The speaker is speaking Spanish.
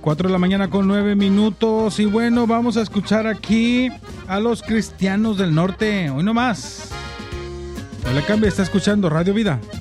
4 de la mañana con 9 minutos. Y bueno, vamos a escuchar aquí a los Cristianos del Norte. Hoy no más. No le cambie, está escuchando Radio Vida.